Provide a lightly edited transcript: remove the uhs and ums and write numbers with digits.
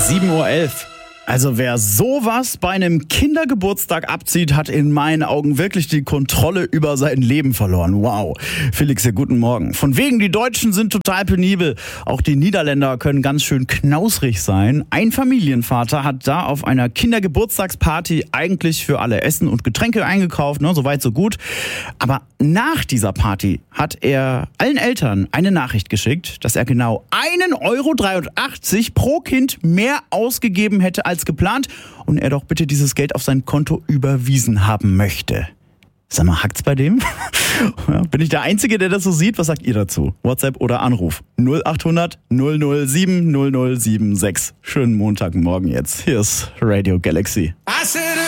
7:11 Uhr. Also wer sowas bei einem Kindergeburtstag abzieht, hat in meinen Augen wirklich die Kontrolle über sein Leben verloren. Wow. Felix, ja, guten Morgen. Von wegen, die Deutschen sind total penibel. Auch die Niederländer können ganz schön knausrig sein. Ein Familienvater hat da auf einer Kindergeburtstagsparty eigentlich für alle Essen und Getränke eingekauft, ne, soweit so gut. Aber nach dieser Party hat er allen Eltern eine Nachricht geschickt, dass er genau 1,83 € pro Kind mehr ausgegeben hätte als geplant und er doch bitte dieses Geld auf sein Konto überwiesen haben möchte. Sag mal, hackt's bei dem? Ja, bin ich der Einzige, der das so sieht? Was sagt ihr dazu? WhatsApp oder Anruf 0800 007 0076. Schönen Montagmorgen jetzt. Hier ist Radio Galaxy.